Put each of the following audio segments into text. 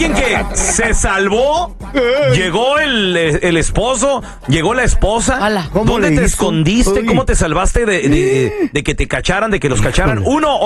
alguien que se salvó, llegó el esposo, llegó la esposa. Hola. ¿Dónde te escondiste? Uy. ¿Cómo te salvaste de que te cacharan, de que los cacharan?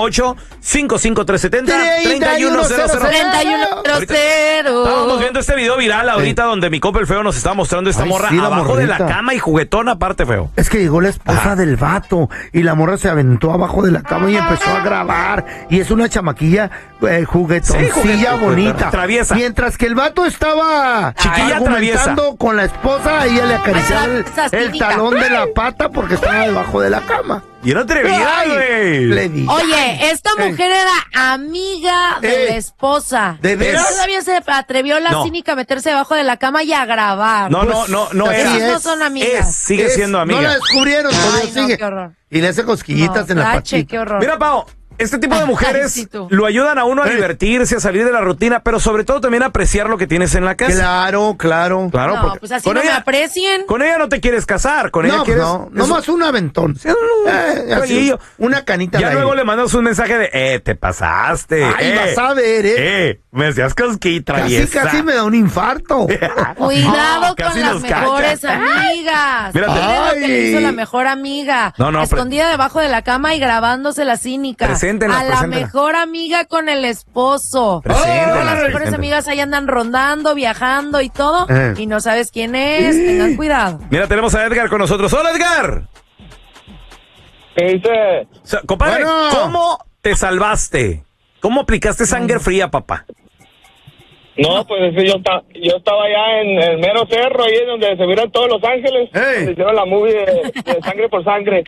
1-855-370-3100. Estábamos viendo este video viral ahorita donde mi compa el feo nos está mostrando esta morra abajo de la cama y juguetona aparte, feo. Es que llegó la esposa del vato y la morra se aventó abajo de la cama y empezó a grabar. Y es una chamaquilla juguetoncilla bonita. Traviesa. Mientras que el vato estaba chiquilla argumentando con la esposa, ella le acariciaba el talón de la pata porque estaba debajo de la cama. Y era atrevida, güey. Oye, esta mujer era amiga de la esposa. ¿De veras? Todavía se atrevió la cínica a meterse debajo de la cama y a grabar. No Esas no son amigas. Sigue siendo amiga. No la descubrieron, todavía sigue. Qué horror. Y le hace cosquillitas en la patita. Qué horror. Mira, Pao, este tipo de mujeres lo ayudan a uno a divertirse, a salir de la rutina, pero sobre todo también a apreciar lo que tienes en la casa. Claro. No, pues así no me aprecien. Con ella no te quieres casar, con ella quieres... No más un aventón. Así, una canita. Ya luego le mandas un mensaje de, te pasaste. Ay, vas a ver, me hacías cosquilla traviesa. Casi me da un infarto. Cuidado con las mejores amigas. Mira lo que le hizo la mejor amiga. Escondida debajo de la cama y grabándose la cínica. A la mejor amiga con el esposo. Las mejores amigas ahí andan rondando, viajando y todo. Y no sabes quién es. Tengan cuidado. Mira, tenemos a Edgar con nosotros. ¡Hola, Edgar! ¿Qué dice? Compadre, ¿cómo te salvaste? ¿Cómo aplicaste sangre fría, papá? No, pues es que yo estaba allá en el mero cerro, ahí donde se vieron todos Los Ángeles. Donde hicieron la movie de Sangre por Sangre.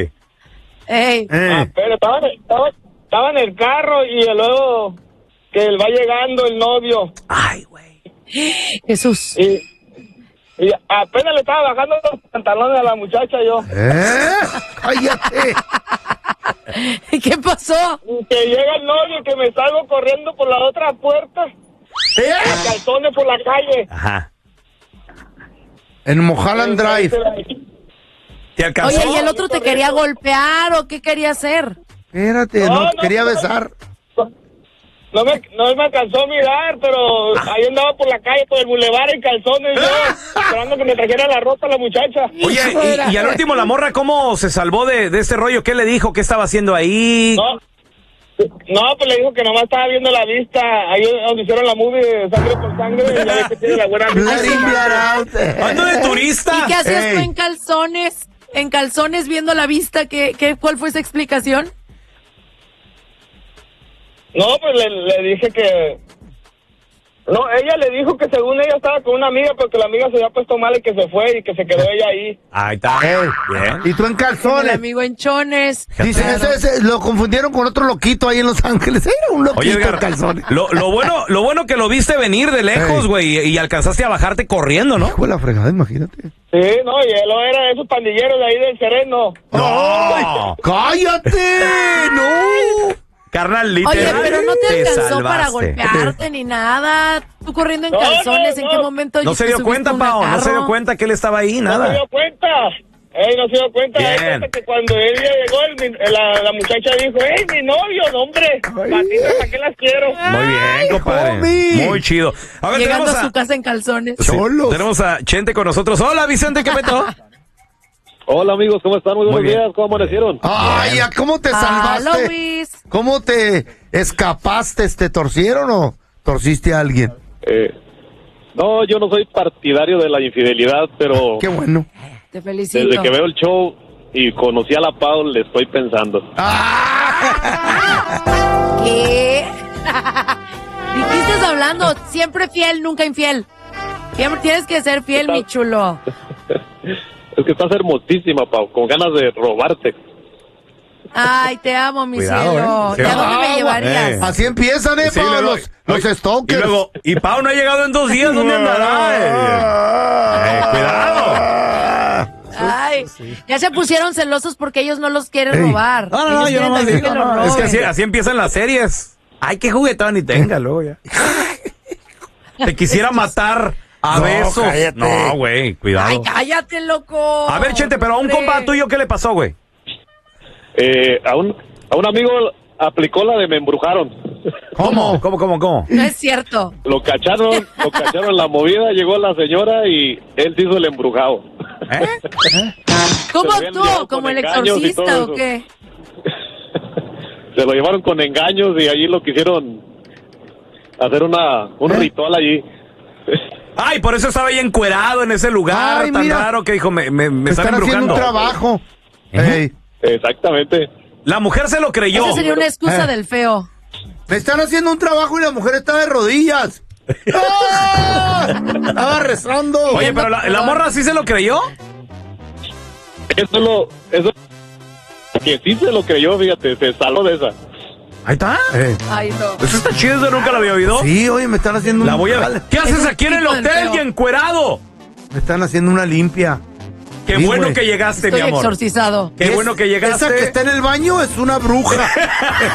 Pero estaba en el carro y luego que va llegando el novio. Ay, güey. Jesús. Y apenas le estaba bajando los pantalones a la muchacha yo. ¡Cállate! ¿Qué pasó? Y que llega el novio y que me salgo corriendo por la otra puerta. Con calzones por la calle. Ajá. En Mulholland Drive. ¿Te alcanzó? Oye, ¿y el otro te quería golpear o qué quería hacer? Espérate, quería besar. No me alcanzó a mirar, pero ahí andaba por la calle, por el bulevar en calzones, yo esperando que me trajera la ropa la muchacha. Oye, y al último la morra, ¿cómo se salvó de este rollo? ¿Qué le dijo? ¿Qué estaba haciendo ahí? No, pues le dijo que nomás estaba viendo la vista, ahí donde hicieron la movie de Sangre por Sangre, y ya ve que tiene la buena vista. ¿Ando de turista? ¿Y qué hacías tú en calzones? En calzones viendo la vista, ¿cuál fue esa explicación? No, pues le dije que... No, ella le dijo que según ella estaba con una amiga, pero que la amiga se había puesto mal y que se fue y que se quedó ella ahí. Ahí está. Bien. Y tú en calzones. El amigo en chones. Dicen, ese lo confundieron con otro loquito ahí en Los Ángeles. Era un loquito. Oye, Edgar, en calzones. Lo bueno que lo viste venir de lejos, güey, y alcanzaste a bajarte corriendo, ¿no? Hijo de la fregada, imagínate. Sí, no, y él era de esos pandilleros de ahí del Sereno. ¡No! ¡Cállate! ¡No! Carnal, literal. Oye, pero no te alcanzó salvaste para golpearte ni nada. Tú corriendo en calzones, ¿en qué momento? No se dio cuenta, Pao, no se dio cuenta que él estaba ahí, nada. No se dio cuenta. No se dio cuenta. Hasta que cuando él llegó, la muchacha dijo, mi novio, hombre, patitas, ¿para qué las quiero? Muy bien, compadre. Muy chido. A ver, llegando a su casa en calzones. Solos. Tenemos a Chente con nosotros. Hola, Vicente, ¿qué petó? Hola, amigos, ¿cómo están? Muy buenos días, ¿cómo amanecieron? Ay, ¿cómo te salvaste? Hola, Luis. ¿Cómo te escapaste? ¿Te torcieron o torciste a alguien? No, yo no soy partidario de la infidelidad, pero... Qué bueno. Te felicito. Desde que veo el show y conocí a la Pau, le estoy pensando. ¿Qué? ¿De qué estás hablando? Siempre fiel, nunca infiel. Siempre tienes que ser fiel, mi chulo. Es que estás hermosísima, Pau, con ganas de robarte. Ay, te amo, mi cielo. ¿Sí? ¿Y a dónde me llevarías? Así empiezan, Sí, Pau, luego, los stalkers. Y luego, y Pau no ha llegado en 2 días, ¿dónde andará? Cuidado. Ay, ya se pusieron celosos porque ellos no los quieren robar. No, yo no digo, no. Es que así empiezan las series. Ay, qué juguetón y tenga, luego ya. Te quisiera matar a besos. Cállate. No, güey, cuidado. Ay, cállate, loco. A ver, Chente, pero a un compa tuyo, ¿qué le pasó, güey? A un amigo aplicó la de me embrujaron. ¿Cómo? No es cierto. Lo cacharon en la movida, llegó la señora y él se hizo el embrujado. ¿Cómo actuó? ¿Como el exorcista o qué? Se lo llevaron con engaños y allí lo quisieron hacer un ritual allí. Ay, por eso estaba ahí encuerado en ese lugar tan raro que dijo, me están embrujando. Haciendo un trabajo. Exactamente. La mujer se lo creyó. Esa sería una excusa del feo. Me están haciendo un trabajo y la mujer está de rodillas. ¡Oh! Estaba rezando. Oye, pero la morra sí se lo creyó. Eso que sí se lo creyó, fíjate, se saló de esa. Ahí está. Ay, no. Eso está chido, eso nunca lo había oído. Sí, oye, me están haciendo ¿Qué haces aquí en el hotel y encuerado? Me están haciendo una limpia. Qué bueno que llegaste, mi amor. Estoy exorcizado. Qué bueno que llegaste. Esa que está en el baño es una bruja.